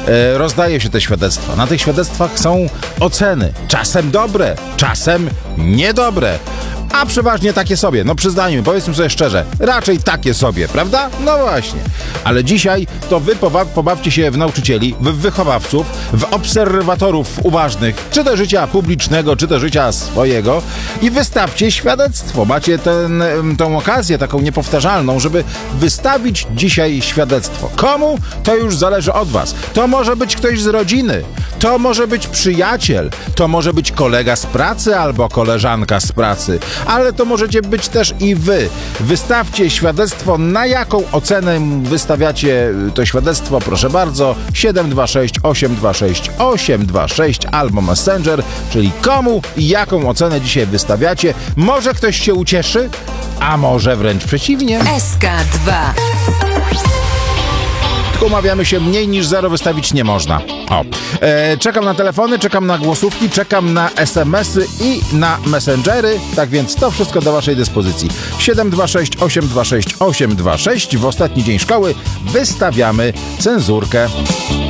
rozdaje się te świadectwa. Na tych świadectwach są oceny. Czasem dobre, czasem niedobre. A przeważnie takie sobie, no przyznajmy, powiedzmy sobie szczerze, raczej takie sobie, prawda? No właśnie. Ale dzisiaj to wy pobawcie się w nauczycieli, w wychowawców, w obserwatorów uważnych, czy to życia publicznego, czy to życia swojego i wystawcie świadectwo. Macie tą okazję taką niepowtarzalną, żeby wystawić dzisiaj świadectwo. Komu? To już zależy od was. To może być ktoś z rodziny, to może być przyjaciel, to może być kolega z pracy albo koleżanka z pracy, ale to możecie być też i wy. Wystawcie świadectwo. Na jaką ocenę wystawiacie to świadectwo? Proszę bardzo, 726 826 826 albo Messenger, czyli komu i jaką ocenę dzisiaj wystawiacie. Może ktoś się ucieszy, a może wręcz przeciwnie. SK2. Tylko umawiamy się, mniej niż 0 wystawić nie można. Czekam na telefony, czekam na głosówki, czekam na SMS-y i na Messengery, tak więc to wszystko do waszej dyspozycji. 726 826 826. W ostatni dzień szkoły wystawiamy cenzurkę.